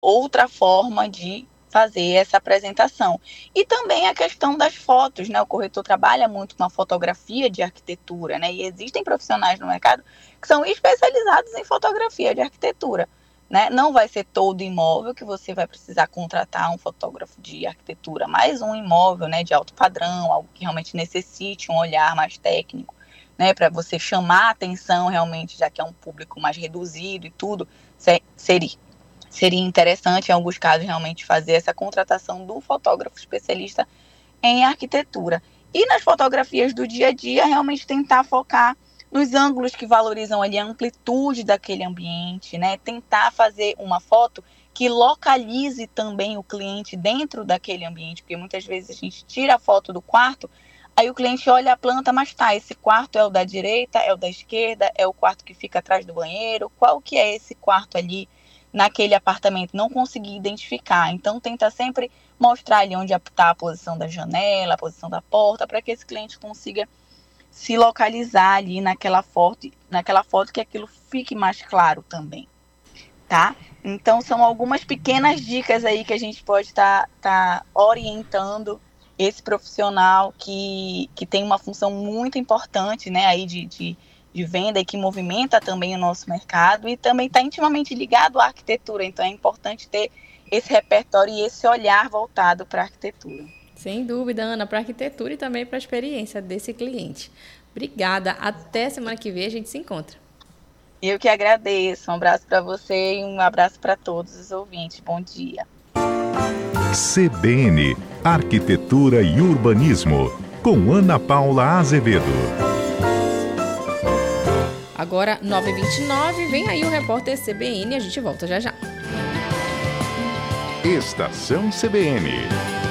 outra forma de fazer essa apresentação. E também a questão das fotos, né? O corretor trabalha muito com a fotografia de arquitetura, né? E existem profissionais no mercado que são especializados em fotografia de arquitetura, né? Não vai ser todo imóvel que você vai precisar contratar um fotógrafo de arquitetura, mas um imóvel, né, de alto padrão, algo que realmente necessite um olhar mais técnico, né, para você chamar a atenção realmente, já que é um público mais reduzido e tudo, seria interessante, em alguns casos, realmente fazer essa contratação do fotógrafo especialista em arquitetura. E nas fotografias do dia a dia, realmente tentar focar nos ângulos que valorizam ali a amplitude daquele ambiente, né? Tentar fazer uma foto que localize também o cliente dentro daquele ambiente, porque muitas vezes a gente tira a foto do quarto, aí o cliente olha a planta, mas tá, esse quarto é o da direita, é o da esquerda, é o quarto que fica atrás do banheiro, qual que é esse quarto ali naquele apartamento? Não consegui identificar, então tenta sempre mostrar ali onde está a posição da janela, a posição da porta, para que esse cliente consiga se localizar ali naquela foto que aquilo fique mais claro também, tá? Então são algumas pequenas dicas aí que a gente pode estar orientando esse profissional que tem uma função muito importante, né, aí de venda e que movimenta também o nosso mercado e também está intimamente ligado à arquitetura, então é importante ter esse repertório e esse olhar voltado para a arquitetura. Sem dúvida, Ana, para a arquitetura e também para a experiência desse cliente. Obrigada. Até semana que vem a gente se encontra. Eu que agradeço. Um abraço para você e um abraço para todos os ouvintes. Bom dia. CBN, Arquitetura e Urbanismo, com Ana Paula Azevedo. Agora, 9h29, vem aí o repórter CBN e a gente volta já já. Estação CBN.